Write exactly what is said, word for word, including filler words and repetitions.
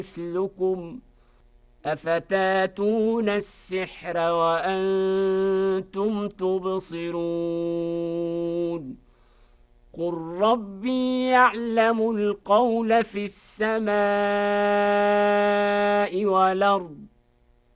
مثلكم أفتاتون السحر وأنتم تبصرون قل ربي يعلم القول في السماء والأرض